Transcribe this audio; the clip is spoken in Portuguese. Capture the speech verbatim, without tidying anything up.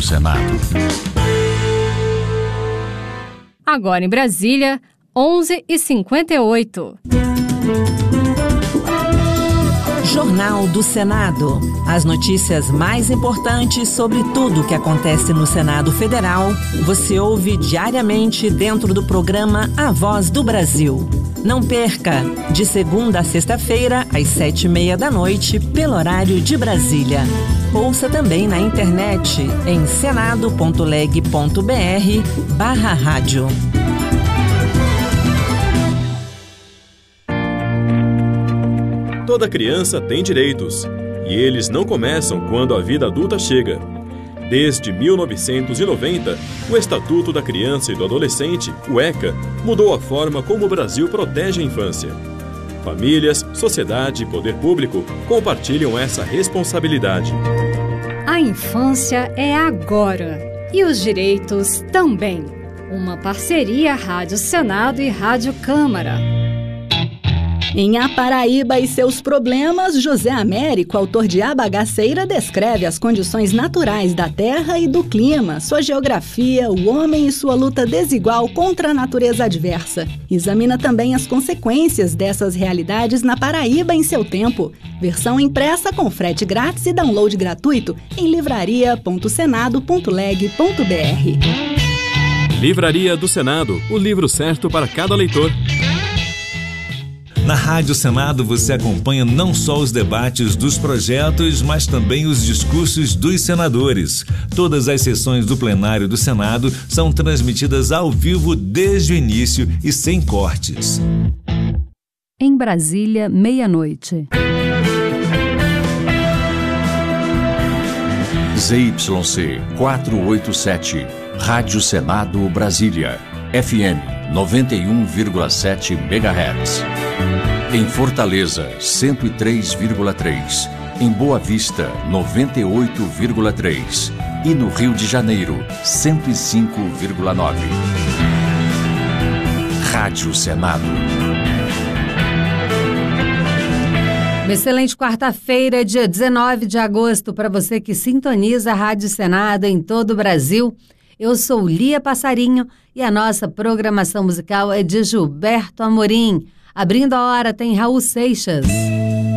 Senado. Agora em Brasília, onze e cinquenta e oito. Jornal do Senado. As notícias mais importantes sobre tudo o que acontece no Senado Federal, você ouve diariamente dentro do programa A Voz do Brasil. Não perca, de segunda a sexta-feira, às sete e meia da noite, pelo horário de Brasília. Ouça também na internet em senado.leg.br barra rádio. Toda criança tem direitos, e eles não começam quando a vida adulta chega. Desde mil novecentos e noventa, o Estatuto da Criança e do Adolescente, o ECA, mudou a forma como o Brasil protege a infância. Famílias, sociedade e poder público compartilham essa responsabilidade. A infância é agora, e os direitos também. Uma parceria Rádio Senado e Rádio Câmara. Em A Paraíba e seus problemas, José Américo, autor de A Bagaceira, descreve as condições naturais da terra e do clima, sua geografia, o homem e sua luta desigual contra a natureza adversa. Examina também as consequências dessas realidades na Paraíba em seu tempo. Versão impressa com frete grátis e download gratuito em livraria ponto senado ponto leg ponto br. Livraria do Senado, o livro certo para cada leitor. Na Rádio Senado você acompanha não só os debates dos projetos, mas também os discursos dos senadores. Todas as sessões do plenário do Senado são transmitidas ao vivo desde o início e sem cortes. Em Brasília, meia-noite. Z Y C quatrocentos e oitenta e sete, Rádio Senado Brasília, F M noventa e um vírgula sete megahertz. Em Fortaleza, cento e três vírgula três. Em Boa Vista, noventa e oito vírgula três. E no Rio de Janeiro, cento e cinco vírgula nove. Rádio Senado. Uma excelente quarta-feira, dia dezenove de agosto, para você que sintoniza a Rádio Senado em todo o Brasil. Eu sou Lia Passarinho e a nossa programação musical é de Gilberto Amorim. Abrindo a hora tem Raul Seixas.